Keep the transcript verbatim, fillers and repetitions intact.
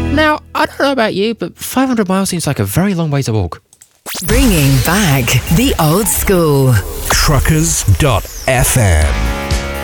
Now, I don't know about you, but five hundred miles seems like a very long way to walk. Bringing back the old school. Truckers dot f m